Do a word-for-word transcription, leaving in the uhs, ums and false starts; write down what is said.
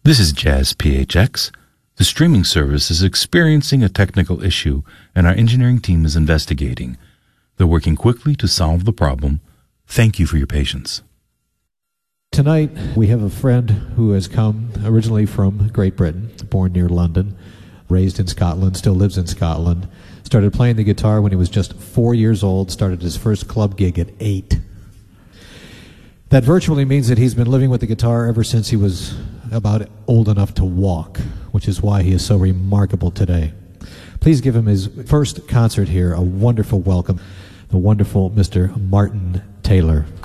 This is Jazz P H X. The streaming service is experiencing a technical issue, and our engineering team is investigating. They're working quickly to solve the problem. Thank you for your patience. Tonight, we have a friend who has come originally from Great Britain, born near London, raised in Scotland, still lives in Scotland, started playing the guitar when he was just four years old, started his first club gig at eight. That virtually means that he's been living with the guitar ever since he was about old enough to walk, which is why he is so remarkable today. Please give him his first concert here a wonderful welcome, the wonderful Mister Martin Taylor.